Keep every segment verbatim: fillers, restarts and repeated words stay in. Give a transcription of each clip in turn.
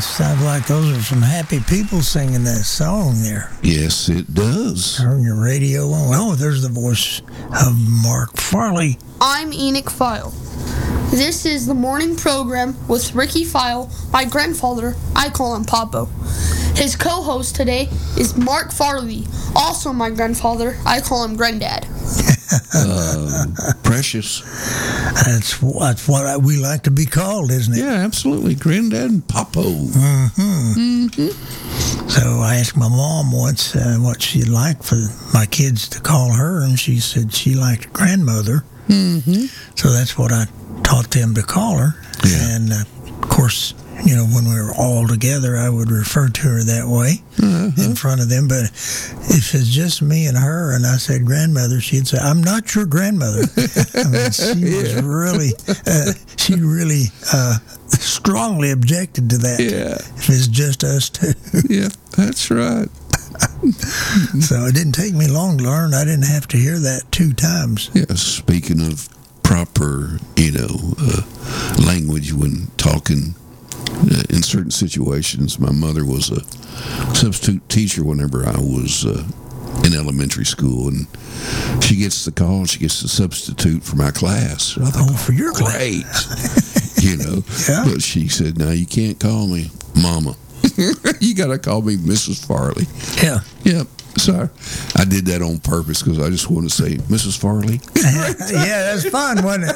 sounds like those are some happy people singing that song there. Yes, it does. Turn your radio on. Oh, there's the voice of Mark Farley. I'm Enoch File. This is the morning program with Ricky File, my grandfather. I call him Papo. His co-host today is Mark Farley, also my grandfather. I call him Granddad. uh, precious. That's, that's what we like to be called, isn't it? Yeah, absolutely. Granddad and Papo. Mm-hmm. Mm-hmm. So I asked my mom once uh, what she'd like for my kids to call her, and she said she liked grandmother. Mm-hmm. So that's what I taught them to call her. Yeah. And, uh, of course, you know, when we were all together, I would refer to her that way uh-huh. in front of them. But if it's just me and her and I said grandmother, she'd say, I'm not your grandmother. I mean, she yeah. was really, uh, she really uh, strongly objected to that. Yeah. If it's just us two. Yeah, that's right. So it didn't take me long to learn. I didn't have to hear that two times. Yeah, speaking of proper, you know, uh, language when talking uh, in certain situations, my mother was a substitute teacher whenever I was uh, in elementary school, and she gets the call, she gets the substitute for my class. I thought, oh, for your great, class. You know. Yeah. But she said, no, you can't call me Mama. You got to call me Missus Farley. Yeah. Yep. Sorry. I did that on purpose because I just wanted to say, Missus Farley. Yeah, that's fun, wasn't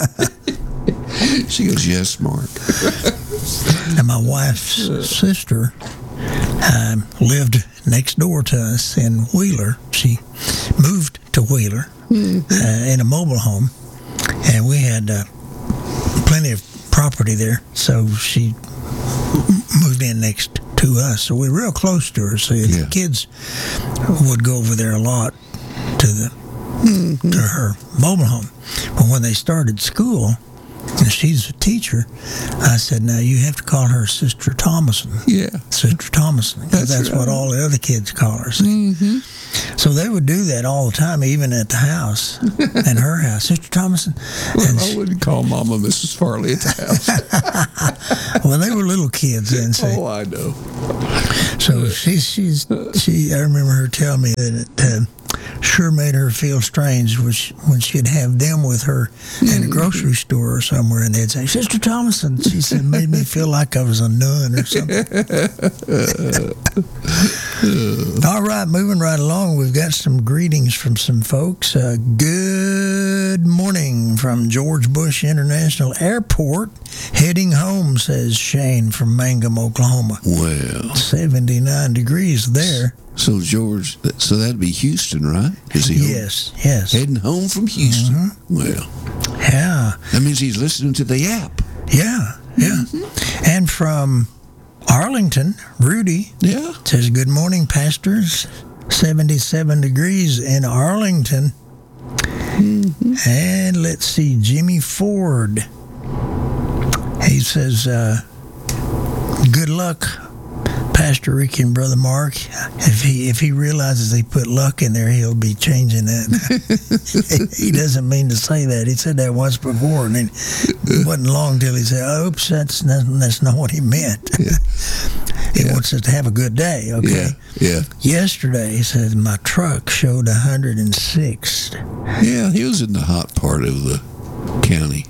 it? She goes, yes, Mark. And my wife's sister um, lived next door to us in Wheeler. She moved to Wheeler mm-hmm. uh, in a mobile home, and we had uh, plenty of property there, so she moved in next to us, so we were real close to her. So yeah. the kids would go over there a lot to the mm-hmm. to her mobile home. But when they started school, and she's a teacher, I said, now you have to call her Sister Thomason. Yeah. Sister Thomason. Because that's, that's right. what all the other kids call her. Mm-hmm. So they would do that all the time, even at the house, in her house. Sister Thomason. Well, and I wouldn't call Mama Missus Farley at the house. Well, they were little kids then. So. Oh, I know. So she, she's, she, I remember her telling me that it uh, sure made her feel strange when, she, when she'd have them with her in a grocery store or somewhere, and they'd say, Sister Thomason. She said, made me feel like I was a nun or something. All right, moving right along, we've got some greetings from some folks. Uh, good morning from George Bush International Airport. Heading home, says Shane from Mangum, Oklahoma. Well. seventy-nine degrees there. So, George, so that'd be Houston, right? Is he home? Yes, yes. Heading home from Houston. Mm-hmm. Well. Yeah. That means he's listening to the app. Yeah, yeah. Mm-hmm. And from Arlington, Rudy yeah. says, good morning, pastors. seventy-seven degrees in Arlington. Mm-hmm. And let's see, Jimmy Ford. He says, uh, good luck, Pastor Ricky and Brother Mark. If he if he realizes he put luck in there, he'll be changing that. He doesn't mean to say that. He said that once before, and then it wasn't long till he said, oops, that's not, that's not what he meant. Yeah. He yeah. wants us to have a good day, okay? Yeah, yeah. Yesterday, he said, my truck showed one hundred six. Yeah, he was in the hot part of the county.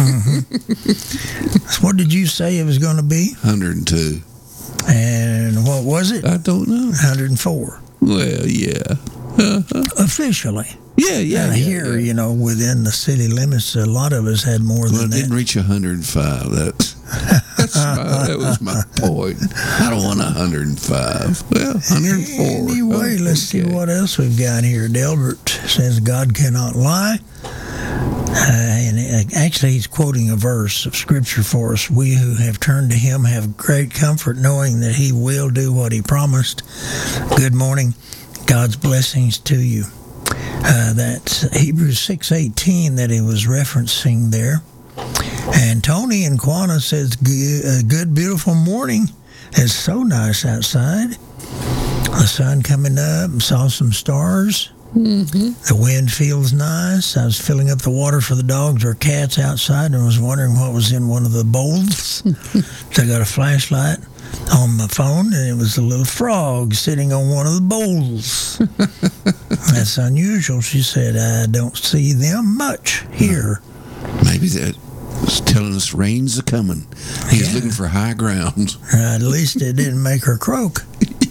Mm-hmm. What did you say it was going to be? one hundred two. And what was it? I don't know. one hundred four. Well, yeah. Uh-huh. Officially. Yeah, yeah. Now, yeah here, yeah. you know, within the city limits, a lot of us had more well, than that. Well, it didn't reach one hundred five. That's, that's my, that was my point. I don't want one hundred five. Well, one hundred four. Anyway, oh, let's okay. see what else we've got here. Delbert says, God cannot lie. Uh, and actually, he's quoting a verse of Scripture for us. We who have turned to him have great comfort knowing that he will do what he promised. Good morning. God's blessings to you. Uh, that's Hebrews six eighteen that he was referencing there. And Tony in Quanah says, good, good, beautiful morning. It's so nice outside. The sun coming up, saw some stars. Mm-hmm. The wind feels nice. I was filling up the water for the dogs or cats outside and was wondering what was in one of the bowls. So I got a flashlight on my phone, and it was a little frog sitting on one of the bowls. That's unusual, she said. I don't see them much here. Maybe that's telling us rain's a coming. He's yeah. looking for high ground. Uh, at least it didn't make her croak.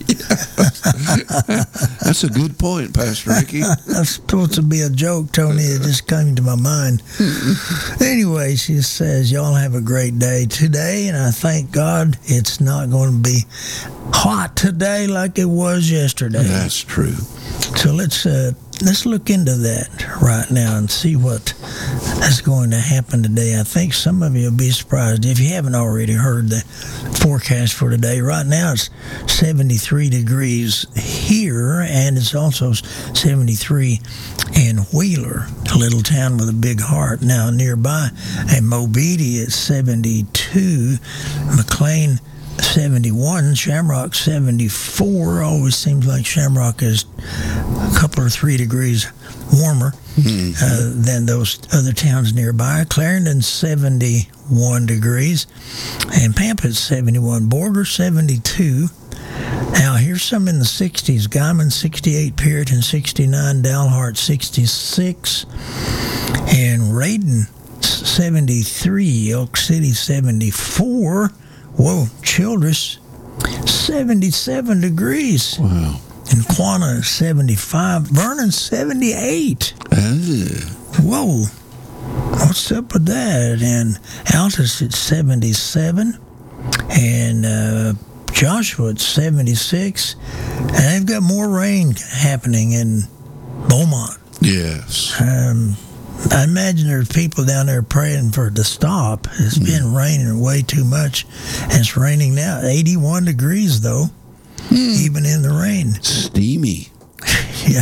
That's a good point, Pastor Ricky. That's supposed to be a joke, Tony. It just came to my mind. Anyway, she says, y'all have a great day today, and I thank God it's not going to be hot today like it was yesterday. That's true. So let's uh, let's look into that right now and see what is going to happen today. I think some of you will be surprised if you haven't already heard the forecast for today. Right now it's seventy-three degrees here, and it's also seventy-three in Wheeler, a little town with a big heart. Now nearby at Mobeetie it's seventy-two, McLean seventy-one, Shamrock seventy-four. Always seems like Shamrock is a couple or three degrees warmer mm-hmm. uh, than those other towns nearby. Clarendon seventy-one degrees, and Pampet's seventy-one. Borger seventy-two. Now here's some in the sixties. Guyman sixty-eight, Puritan sixty-nine, Dalhart sixty-six, and Raiden seventy-three, Elk City seventy-four. Whoa, Childress, seventy-seven degrees. Wow. And Quanah, seventy-five. Vernon, seventy-eight. Uh. Whoa. What's up with that? And Altus at seventy-seven. And uh, Joshua at seventy-six. And they've got more rain happening in Beaumont. Yes. Um... I imagine there's people down there praying for it to stop. It's mm. been raining way too much, and it's raining now. eighty-one degrees, though, mm. even in the rain. Steamy. Yeah.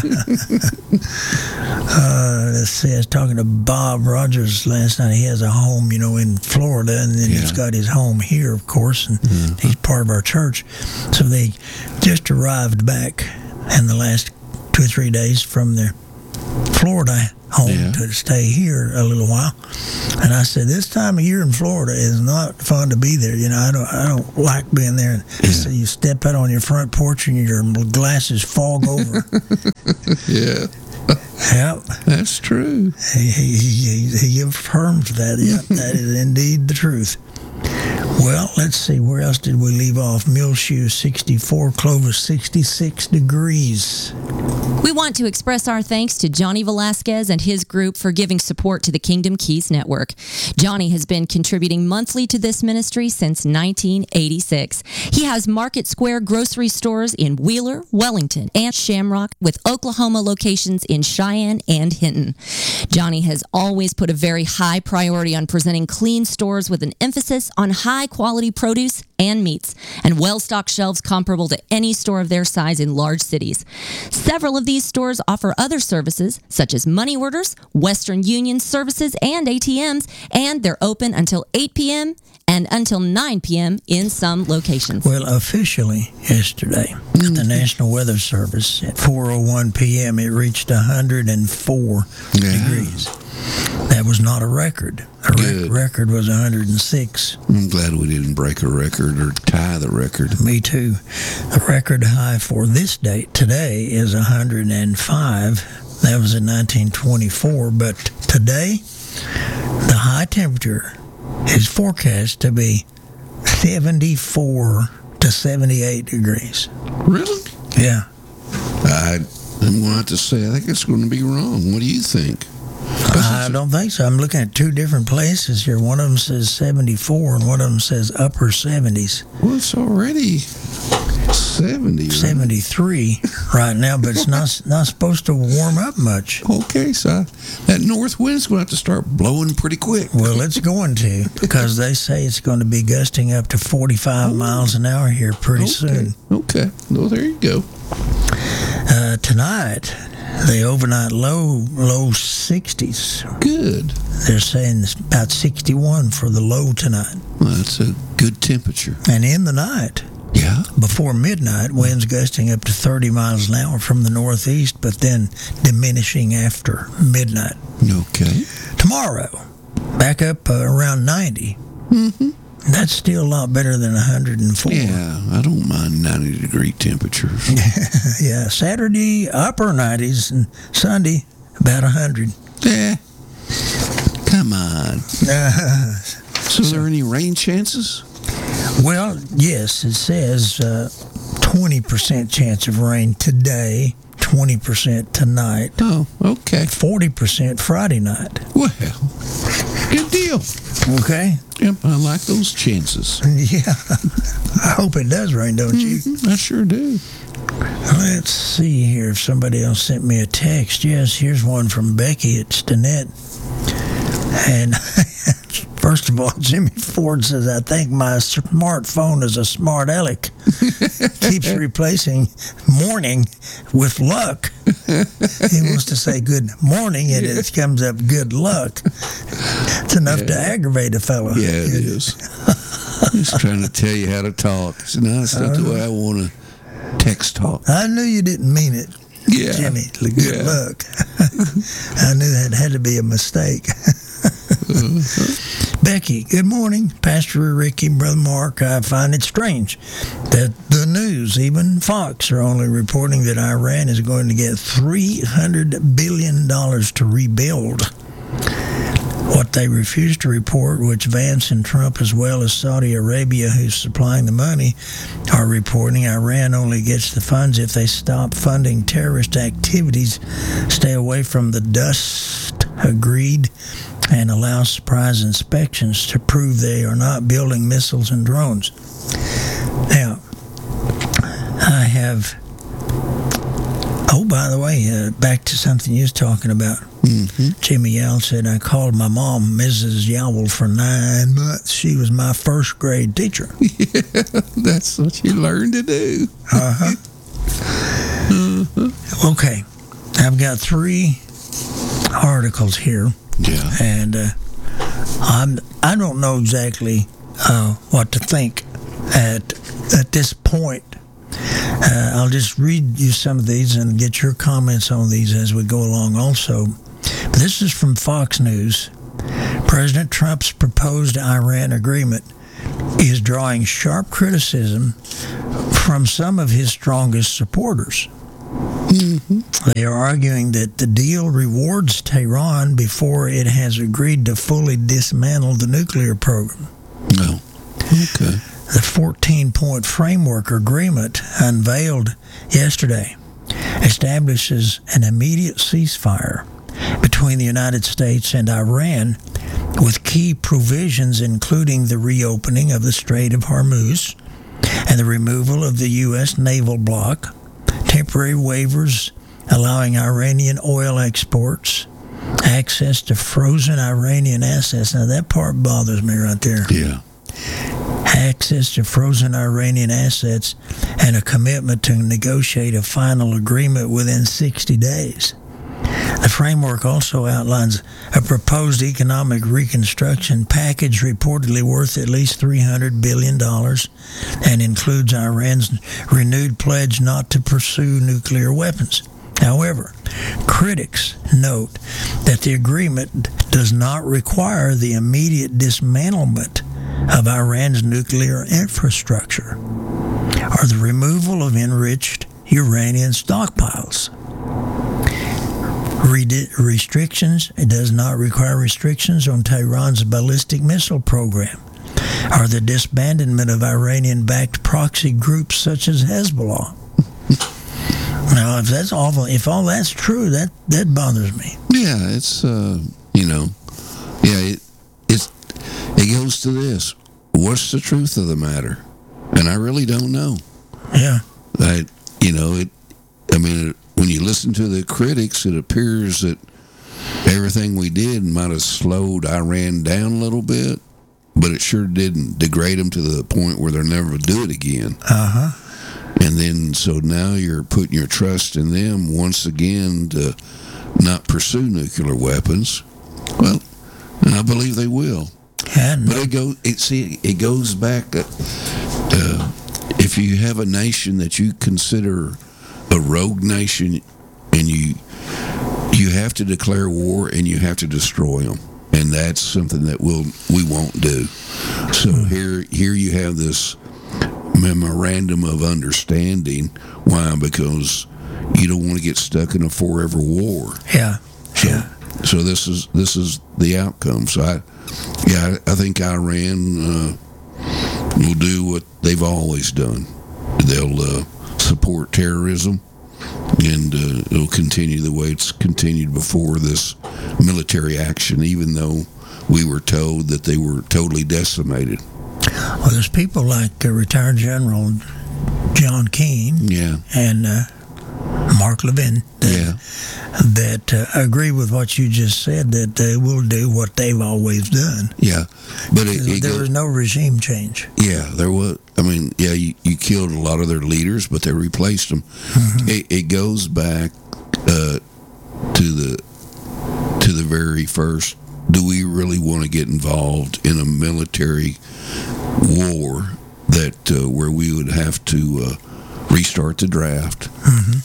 uh, let's see, I was talking to Bob Rogers last night. He has a home, you know, in Florida, and then yeah. he's got his home here, of course, and mm-hmm. he's part of our church. So they just arrived back in the last two or three days from their Florida home yeah. to stay here a little while, and I said, this time of year in Florida is not fun to be there. You know, I don't, I don't like being there. Yeah. So you step out on your front porch and your glasses fog over. Yeah. Yep. That's true. He, he, he, he affirms that. Yep, that is indeed the truth. Well, let's see, where else did we leave off? Millshoe, sixty-four, Clovis, sixty-six degrees. We want to express our thanks to Johnny Velasquez and his group for giving support to the Kingdom Keys Network. Johnny has been contributing monthly to this ministry since nineteen eighty-six. He has Market Square grocery stores in Wheeler, Wellington, and Shamrock, with Oklahoma locations in Cheyenne and Hinton. Johnny has always put a very high priority on presenting clean stores with an emphasis on high-quality produce and meats, and well-stocked shelves comparable to any store of their size in large cities. Several of these stores offer other services, such as money orders, Western Union services, and A T Ms, and they're open until eight p.m. and until nine p.m. in some locations. Well, officially, yesterday, mm-hmm. the National Weather Service, at four oh one p.m., it reached one hundred four yeah. degrees. That was not a record. The rec- record was one hundred six. I'm glad we didn't break a record or tie the record. Me too. The record high for this date today is one hundred five. That was in nineteen twenty-four. But today, the high temperature is forecast to be seventy-four to seventy-eight degrees. Really? Yeah. I, I'm going to have to say, I think it's going to be wrong. What do you think? I don't think so. I'm looking at two different places here. One of them says seventy-four, and one of them says upper seventies. Well, it's already seventy. Right? seventy-three right now, but it's not not supposed to warm up much. Okay, so that north wind's going to have to start blowing pretty quick. Well, it's going to, because they say it's going to be gusting up to forty-five oh. miles an hour here pretty okay. soon. Okay. Well, there you go. Uh, tonight, the overnight low, low sixties. Good. They're saying it's about sixty-one for the low tonight. Well, that's a good temperature. And in the night, Yeah. Before midnight, winds gusting up to thirty miles an hour from the northeast, but then diminishing after midnight. Okay. Tomorrow, back up uh, around ninety. Mm-hmm. That's still a lot better than one hundred four. Yeah, I don't mind ninety degree temperatures. Yeah, Saturday, upper nineties, and Sunday, about one hundred. Yeah. Come on. Uh, So, are there any rain chances? well, yes, it says uh, twenty percent chance of rain today, twenty percent tonight, Oh, okay. forty percent Friday night. Well, good deal. Okay? Yep, I like those chances. Yeah. I hope it does rain, don't you? I sure do. Let's see here if somebody else sent me a text. Yes, here's one from Becky at Stinnett. And first of all, Jimmy Ford says, I think my smartphone is a smart aleck. Keeps replacing morning with luck. He wants to say good morning, and it comes up good luck. It's enough to aggravate a fellow. Yeah, it is. Just trying to tell you how to talk. So, no, that's not the way I want to text talk. I knew you didn't mean it, Yeah. Jimmy. Good Yeah. luck. I knew that had to be a mistake. Becky, good morning. Pastor Ricky, Brother Mark, I find it strange that the news, even Fox, are only reporting that Iran is going to get three hundred billion dollars to rebuild. What they refuse to report, which Vance and Trump, as well as Saudi Arabia, who's supplying the money, are reporting, Iran only gets the funds if they stop funding terrorist activities, stay away from the dust agreed, and allow surprise inspections to prove they are not building missiles and drones. Now, I have... Oh, by the way, uh, back to something you was talking about. Mm-hmm. Jimmy Yowell said, I called my mom, Missus Yowell, for nine months. She was my first grade teacher. Yeah, that's what you learn to do. Uh-huh. uh-huh. Okay. I've got three articles here. Yeah. And uh, I'm, I don't know exactly uh, what to think at, at this point. Uh, I'll just read you some of these and get your comments on these as we go along also. This is from Fox News. President Trump's proposed Iran agreement is drawing sharp criticism from some of his strongest supporters. Mm-hmm. They are arguing that the deal rewards Tehran before it has agreed to fully dismantle the nuclear program. No. Okay. The fourteen-point framework agreement unveiled yesterday establishes an immediate ceasefire between the United States and Iran with key provisions including the reopening of the Strait of Hormuz and the removal of the U S naval bloc, temporary waivers allowing Iranian oil exports, access to frozen Iranian assets. Now that part bothers me right there. Yeah. Access to frozen Iranian assets, and a commitment to negotiate a final agreement within sixty days. The framework also outlines a proposed economic reconstruction package reportedly worth at least three hundred billion dollars and includes Iran's renewed pledge not to pursue nuclear weapons. However, critics note that the agreement does not require the immediate dismantlement of Iran's nuclear infrastructure or the removal of enriched uranium stockpiles. Redi- restrictions, it does not require restrictions on Tehran's ballistic missile program or the disbandment of Iranian-backed proxy groups such as Hezbollah. Now, if that's awful, if all that's true, that, that bothers me. Yeah, it's, uh, you know, yeah, it, it's, it goes to this. What's the truth of the matter? And I really don't know. Yeah. I, you know, it, I mean, it, when you listen to the critics, it appears that everything we did might have slowed Iran down a little bit, but it sure didn't degrade them to the point where they'll never do it again. Uh-huh. And then, so now you're putting your trust in them once again to not pursue nuclear weapons. Well, and I believe they will. Yeah, But it go, it see, it goes back. Uh, uh, if you have a nation that you consider a rogue nation, and you you have to declare war and you have to destroy them, and that's something that we'll we won't do. So here here you have this memorandum of understanding. Why? Because you don't want to get stuck in a forever war. Yeah. So, yeah. so this is this is the outcome. So I, yeah, I, I think Iran uh, will do what they've always done. They'll uh, support terrorism, and uh, it'll continue the way it's continued before this military action, even though we were told that they were totally decimated. Well, there's people like uh, retired General John Keane Yeah. and uh, Mark Levin that, Yeah. that uh, agree with what you just said, that they will do what they've always done. Yeah. But it, it there go- was no regime change. Yeah, there was. I mean, yeah, you, you killed a lot of their leaders, but they replaced them. Mm-hmm. It, it goes back uh, to the to the very first. Do we really want to get involved in a military war that uh, where we would have to uh, restart the draft, Mm-hmm.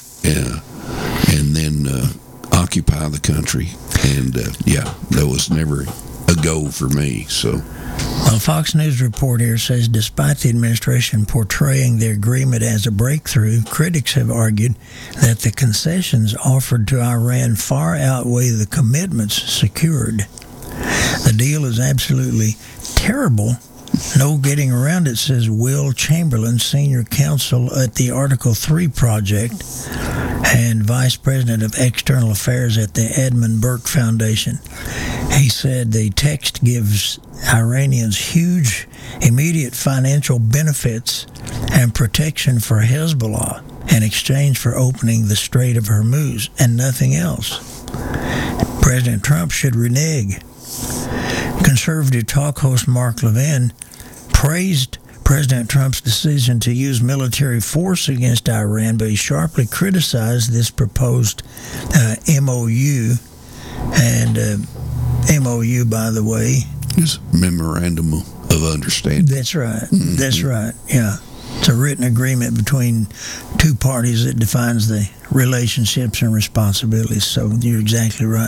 uh, and then uh, occupy the country? And uh, yeah, that was never a goal for me. So. Well, Fox News report here says despite the administration portraying the agreement as a breakthrough, critics have argued that the concessions offered to Iran far outweigh the commitments secured. The deal is absolutely terrible. No getting around it, says Will Chamberlain, senior counsel at the Article three Project and vice president of external affairs at the Edmund Burke Foundation. He said the text gives Iranians huge immediate financial benefits and protection for Hezbollah in exchange for opening the Strait of Hormuz and nothing else. President Trump should renege. Conservative talk host Mark Levin praised President Trump's decision to use military force against Iran, but he sharply criticized this proposed uh, M O U. And uh, M O U, by the way, It's memorandum of understanding. that's right. Mm-hmm. That's right. Yeah. It's a written agreement between two parties that defines the relationships and responsibilities. So you're exactly right.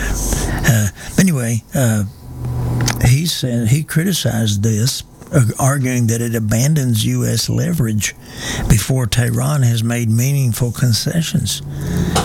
Uh, anyway, uh, he said he criticized this, uh, arguing that it abandons U S leverage before Tehran has made meaningful concessions.